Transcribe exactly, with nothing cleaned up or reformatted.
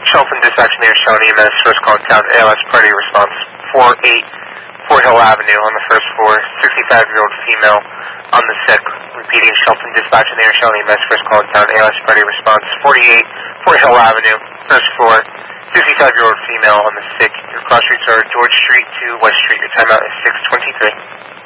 Shelton Dispatch near Shelton E M S, first call town, A L S party response, four eight Fort Hill Avenue on the first floor, sixty-five-year-old female on the sick, repeating Shelton Dispatch near Shelton E M S, first call town, A L S party response, forty-eight Fort Hill Avenue, first floor, sixty-five-year-old female on the sick. Your cross streets are George Street to West Street. Your timeout is six twenty-three.